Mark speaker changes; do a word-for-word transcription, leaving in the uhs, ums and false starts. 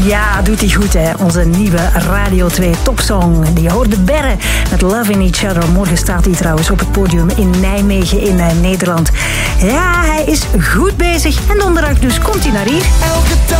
Speaker 1: Ja, doet hij goed, hè. Onze nieuwe Radio twee topsong. Die hoorde Berre met Love in Each Other. Morgen staat hij trouwens op het podium in Nijmegen in uh, Nederland. Ja, hij is goed bezig. En donderdag dus komt hij naar hier.